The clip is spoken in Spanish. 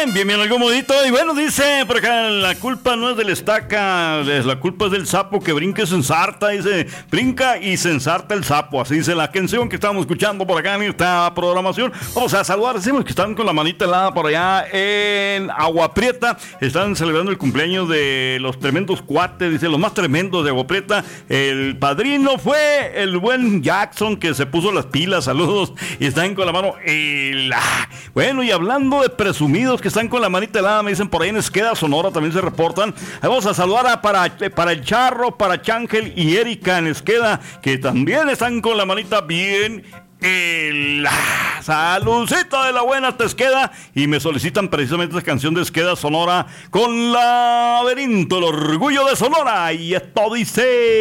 bien, algo modito. Y bueno, dice por acá, la culpa no es del estaca, la culpa es del sapo que brinca y se ensarta. Dice, brinca y se ensarta el sapo. Así dice la canción que estamos escuchando por acá en esta programación. Vamos a saludar, decimos que están con la manita helada por allá en Agua Prieta. Están celebrando el cumpleaños de los tremendos cuates, dice, los más tremendos de Agua Prieta. El padrino fue el buen Jackson, que se puso las pilas. Saludos. Y están con la mano helada. Bueno, y hablando de presumidos que están con la manita helada, me dicen por ahí en Esqueda, Sonora, también se reportan. Vamos a saludar para el Charro, para Chángel y Erika en Esqueda, que también están con la manita bien helada. Saludcita de la buena te Esqueda. Y me solicitan precisamente esa canción de Esqueda, Sonora, con Laberinto, el orgullo de Sonora. Y esto dice...